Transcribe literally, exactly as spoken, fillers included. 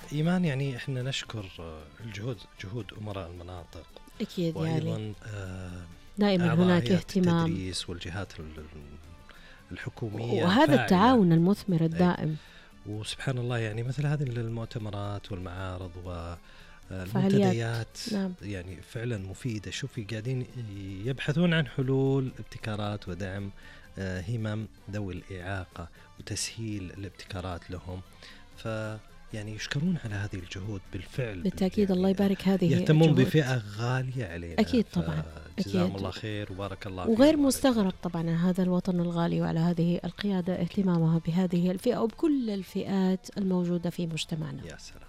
إيمان، يعني إحنا نشكر الجهود جهود أمراء المناطق أكيد، وأيضا يعني آه دائما أعضاء هناك هيئة اهتمام، التدريس والجهات الحكومية وهذا الفاعلة. التعاون المثمر أي. الدائم. وسبحان الله، يعني مثل هذه المؤتمرات والمعارض فعاليات، والمنتديات نعم. يعني فعلا مفيدة. شوفي قاعدين يبحثون عن حلول، ابتكارات ودعم همم ذوي الإعاقة وتسهيل الابتكارات لهم. ف يعني يشكرون على هذه الجهود بالفعل. بالتأكيد، يعني الله يبارك، هذه يهتمون الجهود. بفئة غالية علينا. أكيد طبعا، جزاهم أكيد. الله خير وبارك الله وغير فيهم. مستغرب طبعا هذا الوطن الغالي وعلى هذه القيادة اهتمامها بهذه الفئة وبكل الفئات الموجودة في مجتمعنا. يا سلام.